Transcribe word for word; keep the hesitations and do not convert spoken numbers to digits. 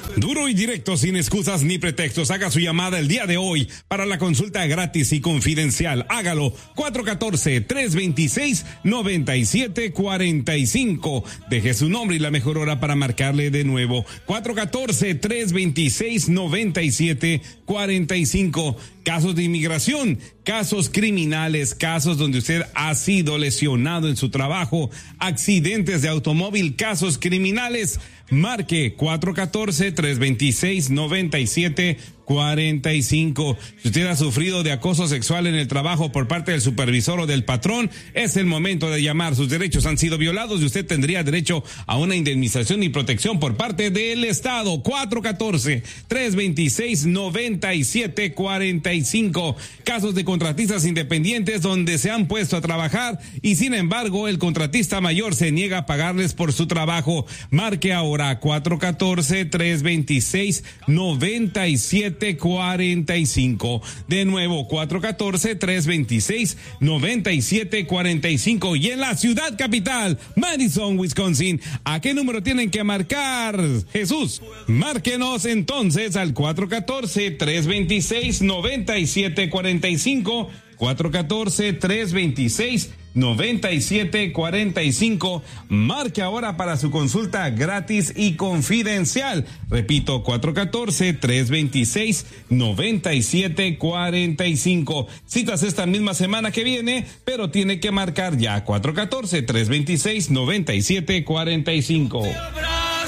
Duro y directo, sin excusas ni pretextos. Haga su llamada el día de hoy para la consulta gratis y confidencial. Hágalo. cuatro uno cuatro, tres dos seis, nueve siete cuatro cinco. Deje su nombre y la mejor hora para marcarle de nuevo. cuatro uno cuatro, tres dos seis, nueve siete cuatro cinco. Casos de inmigración, casos criminales, casos donde usted ha sido lesionado en su trabajo, accidentes de automóvil, casos criminales. Marque cuatro uno cuatro, tres dos seis, nueve siete cuatro cinco. Si usted ha sufrido de acoso sexual en el trabajo por parte del supervisor o del patrón, es el momento de llamar. Sus derechos han sido violados y usted tendría derecho a una indemnización y protección por parte del Estado. cuatro uno cuatro, tres dos seis, nueve siete cuatro cinco. Casos de contratistas independientes donde se han puesto a trabajar y sin embargo el contratista mayor se niega a pagarles por su trabajo. Marque ahora cuatro uno cuatro, tres dos seis, nueve siete cuatro cinco. De nuevo, cuatro uno cuatro, tres dos seis, nueve siete cuatro cinco. Y en la ciudad capital, Madison, Wisconsin, ¿a qué número tienen que marcar? Jesús, márquenos entonces al cuatro uno cuatro, tres dos seis, nueve siete cuatro cinco. cuatro uno cuatro, tres dos seis, nueve siete cuatro cinco. Marque ahora para su consulta gratis y confidencial. Repito, cuatro uno cuatro, tres dos seis, nueve siete cuatro cinco. Citas esta misma semana que viene, pero tiene que marcar ya. cuatro uno cuatro, tres dos seis, nueve siete cuatro cinco.